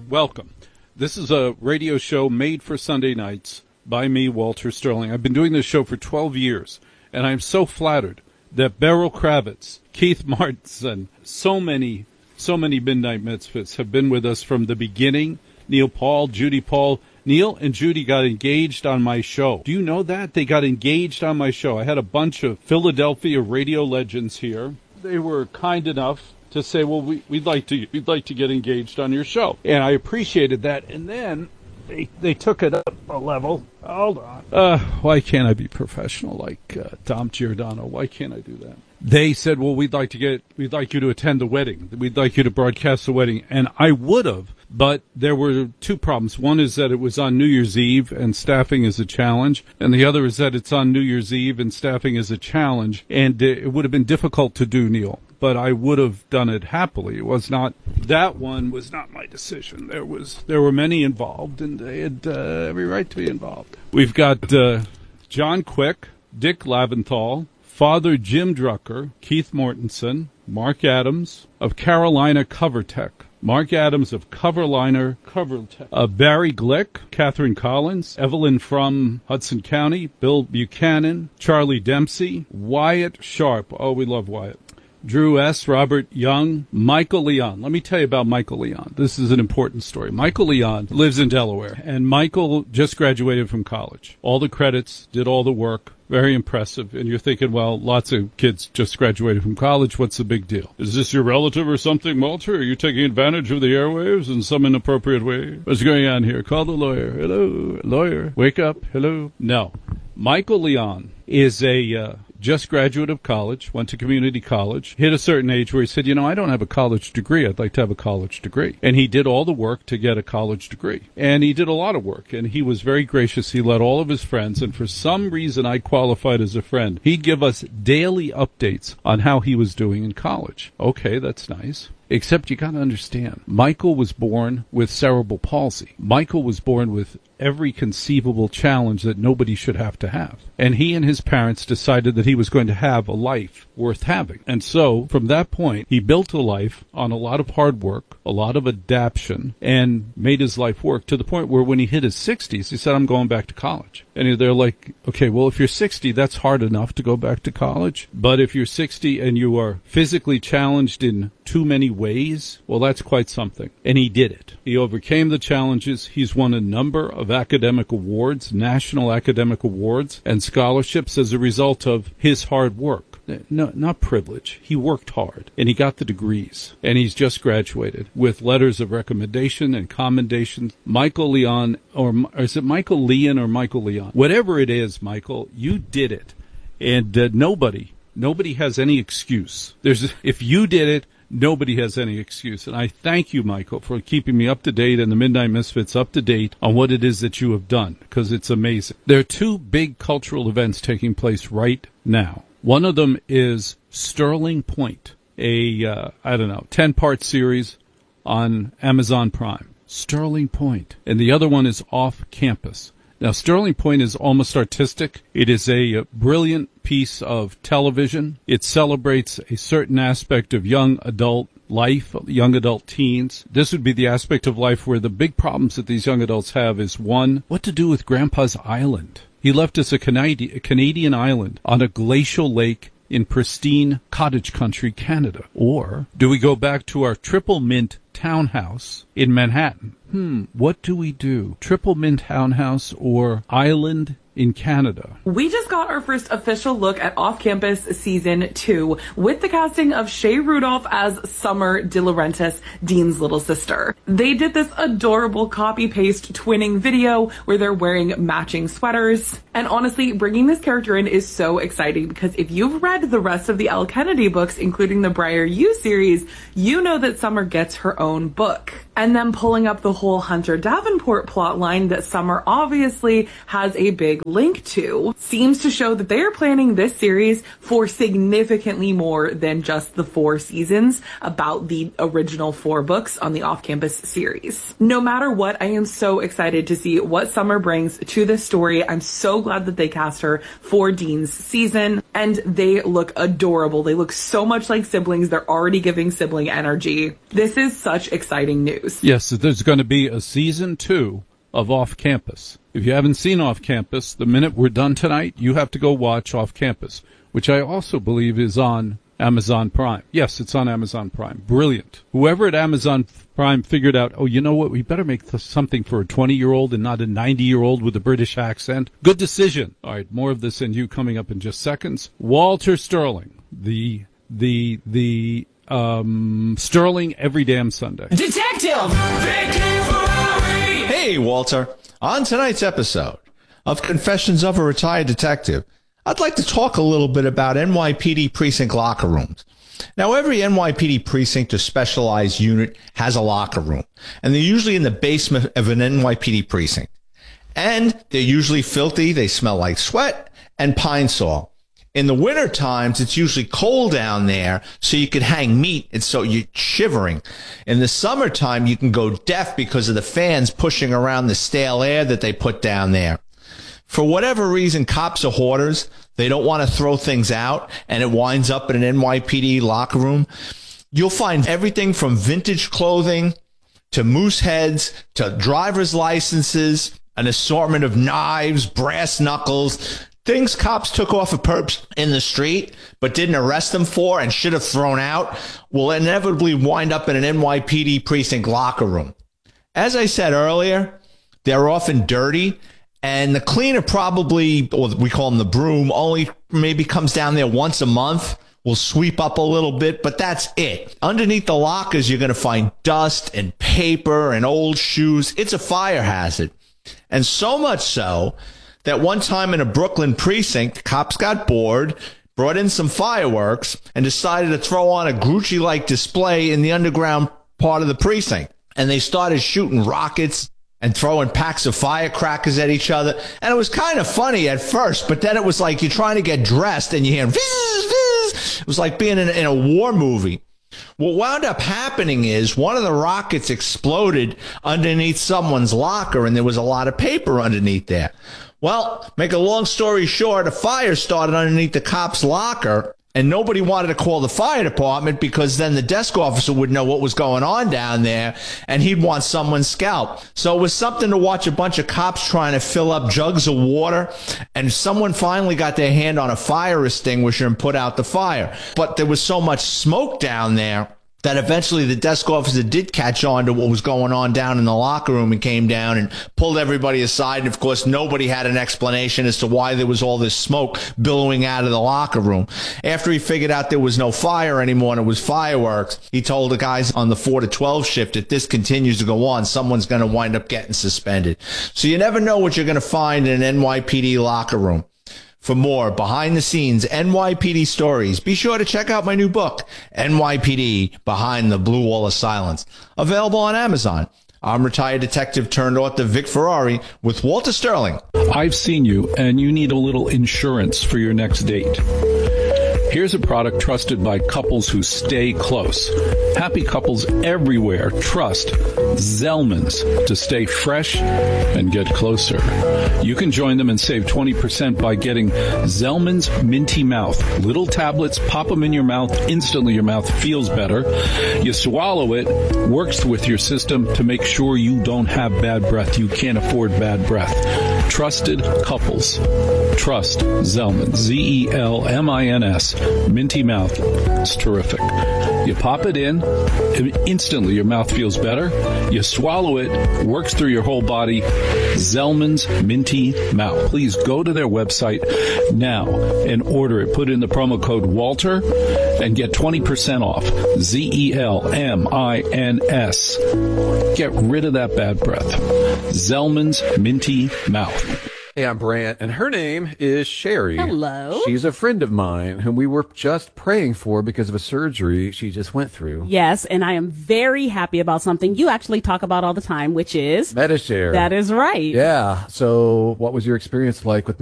welcome. This is a radio show made for Sunday nights by me, Walter Sterling. I've been doing this show for 12 years, and I'm so flattered that Beryl Kravitz, Keith Martinson, so many Midnight Misfits have been with us from the beginning. Neil Paul, Judy Paul. Neil and Judy got engaged on my show. Do you know that? They got engaged on my show. I had a bunch of Philadelphia radio legends here. They were kind enough to say, well, we'd like to get engaged on your show. And I appreciated that. And then they took it up a level. Hold on. Why can't I be professional like Dom Giordano? Why can't I do that? They said, well, we'd like you to attend the wedding. We'd like you to broadcast the wedding. And I would have, but there were two problems. One is that it was on New Year's Eve and staffing is a challenge. And the other is that it's on New Year's Eve and staffing is a challenge. And it would have been difficult to do, Neil. But I would have done it happily. That one was not my decision. There were many involved, and they had every right to be involved. We've got John Quick, Dick Laventhal, Father Jim Drucker, Keith Mortensen, Mark Adams of Carolina CoverTech, Mark Adams of Coverliner CoverTech, Barry Glick, Catherine Collins, Evelyn from Hudson County, Bill Buchanan, Charlie Dempsey, Wyatt Sharp. Oh, we love Wyatt. Drew S., Robert Young, Michael Leon. Let me tell you about Michael Leon. This is an important story. Michael Leon lives in Delaware, and Michael just graduated from college. All the credits, did all the work. Very impressive. And you're thinking, well, lots of kids just graduated from college. What's the big deal? Is this your relative or something, Walter? Are you taking advantage of the airwaves in some inappropriate way? What's going on here? Call the lawyer. Hello, lawyer. Wake up. Hello. No. Michael Leon is a just graduate of college, went to community college, hit a certain age where he said, I don't have a college degree. I'd like to have a college degree. And he did all the work to get a college degree. And he did a lot of work. And he was very gracious. He let all of his friends, and for some reason I qualified as a friend, he'd give us daily updates on how he was doing in college. Okay, that's nice. Except you got to understand, Michael was born with cerebral palsy. Michael was born with every conceivable challenge that nobody should have to have. And he and his parents decided that he was going to have a life worth having. And so, from that point, he built a life on a lot of hard work, a lot of adaptation, and made his life work to the point where when he hit his 60s, he said, I'm going back to college. And they're like, okay, well, if you're 60, that's hard enough to go back to college. But if you're 60 and you are physically challenged in too many ways, well, that's quite something. And he did it. He overcame the challenges. He's won a number of academic awards, national academic awards, and scholarships as a result of his hard work. No, not privilege. He worked hard, and he got the degrees, and he's just graduated with letters of recommendation and commendation. Michael Leon, or is it Michael Leon or Michael Leon? Whatever it is, Michael, you did it, and nobody has any excuse. If you did it, nobody has any excuse. And I thank you, Michael, for keeping me up to date and the Midnight Misfits up to date on what it is that you have done, because it's amazing. There are two big cultural events taking place right now. One of them is Sterling Point, a 10-part series on Amazon Prime. Sterling Point. And the other one is Off Campus. Now, Sterling Point is almost artistic. It is a brilliant piece of television. It celebrates a certain aspect of young adult life, young adult teens. This would be the aspect of life where the big problems that these young adults have is, one, what to do with Grandpa's island. He left us a Canadian island on a glacial lake in pristine cottage country, Canada. Or do we go back to our triple mint townhouse in Manhattan? What do we do? Triple mint townhouse or island in Canada? We just got our first official look at Off Campus Season 2 with the casting of Shea Rudolph as Summer De Laurentiis, Dean's little sister. They did this adorable copy-paste twinning video where they're wearing matching sweaters. And honestly, bringing this character in is so exciting because if you've read the rest of the Elle Kennedy books, including the Briar U series, you know that Summer gets her own book. And then pulling up the whole Hunter Davenport plotline, that Summer obviously has a big link to seems to show that they are planning this series for significantly more than just the 4 seasons about the original 4 books on the Off-Campus series. No matter what, I am so excited to see what Summer brings to this story. I'm so glad that they cast her for Dean's season, and they look adorable. They look so much like siblings. They're already giving sibling energy. This is such exciting news. Yes, there's going to be a season 2 of Off Campus. If you haven't seen Off Campus, the minute we're done tonight, you have to go watch Off Campus, which I also believe is on Amazon Prime. Yes, it's on Amazon Prime. Brilliant. Whoever at Amazon Prime figured out, oh, you know what, we better make something for a 20-year-old and not a 90-year-old with a British accent. Good decision. All right, more of this and you coming up in just seconds. Walter Sterling, the Sterling Every Damn Sunday. Detective Vicky Ferrari! Hey, Walter. On tonight's episode of Confessions of a Retired Detective, I'd like to talk a little bit about NYPD precinct locker rooms. Now, every NYPD precinct or specialized unit has a locker room, and they're usually in the basement of an NYPD precinct. And they're usually filthy, they smell like sweat and pine sol. In the winter times, it's usually cold down there, so you could hang meat, and so you're shivering. In the summertime, you can go deaf because of the fans pushing around the stale air that they put down there. For whatever reason, cops are hoarders. They don't want to throw things out, and it winds up in an NYPD locker room. You'll find everything from vintage clothing to moose heads to driver's licenses, an assortment of knives, brass knuckles, things cops took off of perps in the street but didn't arrest them for and should have thrown out will inevitably wind up in an NYPD precinct locker room. As I said earlier, they're often dirty, and the cleaner probably, or we call them the broom, only maybe comes down there once a month, will sweep up a little bit, but that's it. Underneath the lockers, you're going to find dust and paper and old shoes. It's a fire hazard. And so much so that one time in a Brooklyn precinct, cops got bored, brought in some fireworks, and decided to throw on a Grucci-like display in the underground part of the precinct. And they started shooting rockets and throwing packs of firecrackers at each other. And it was kind of funny at first, but then it was like you're trying to get dressed and you hear, it was like being in a war movie. What wound up happening is one of the rockets exploded underneath someone's locker, and there was a lot of paper underneath there. Well, make a long story short, a fire started underneath the cop's locker, and nobody wanted to call the fire department because then the desk officer would know what was going on down there, and he'd want someone scalped. So it was something to watch a bunch of cops trying to fill up jugs of water, and someone finally got their hand on a fire extinguisher and put out the fire. But there was so much smoke down there that eventually the desk officer did catch on to what was going on down in the locker room and came down and pulled everybody aside. And, of course, nobody had an explanation as to why there was all this smoke billowing out of the locker room. After he figured out there was no fire anymore and it was fireworks, he told the guys on the 4 to 12 shift, if this continues to go on, someone's going to wind up getting suspended. So you never know what you're going to find in an NYPD locker room. For more behind-the-scenes NYPD stories, be sure to check out my new book, NYPD Behind the Blue Wall of Silence, available on Amazon. I'm retired detective turned author Vic Ferrari with Walter Sterling. I've seen you, and you need a little insurance for your next date. Here's a product trusted by couples who stay close. Happy couples everywhere trust Zellman's to stay fresh and get closer. You can join them and save 20% by getting Zellman's Minty Mouth. Little tablets, pop them in your mouth. Instantly your mouth feels better. You swallow it, works with your system to make sure you don't have bad breath. You can't afford bad breath. Trusted couples. Trust Zellman. Z-E-L-M-I-N-S. Minty Mouth. It's terrific. You pop it in, instantly your mouth feels better. You swallow it, works through your whole body. Zellman's Minty Mouth. Please go to their website now and order it. Put in the promo code Walter and get 20% off. Z-E-L-M-I-N-S. Get rid of that bad breath. Zellman's Minty Mouth. Hey, I'm Brant, and her name is Sherry. Hello. She's a friend of mine whom we were just praying for because of a surgery she just went through. Yes, and I am very happy about something you actually talk about all the time, which is Medi-Share. That is right. Yeah. So what was your experience like with